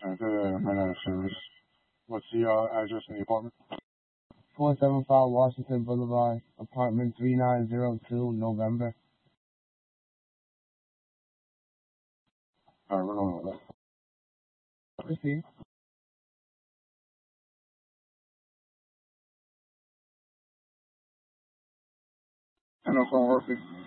Midnight Service. What's the address in the apartment? 475 Washington Boulevard, apartment 3902, November. Alright, we're going with that. Proceed. And also working.